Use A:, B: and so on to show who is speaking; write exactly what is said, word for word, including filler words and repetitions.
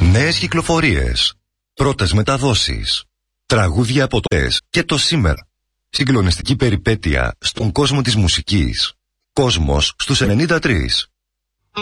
A: Νέες κυκλοφορίες, πρώτες μεταδόσεις, τραγούδια από τες και το σήμερα. Συγκλονιστική περιπέτεια στον κόσμο της μουσικής. Κόσμος στους ενενήντα τρία.